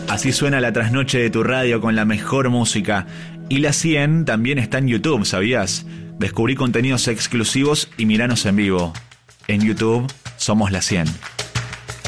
Así suena la trasnoche de tu radio con la mejor música. Y La 100 también está en YouTube, ¿sabías? Descubrí contenidos exclusivos y miranos en vivo. En YouTube somos La 100.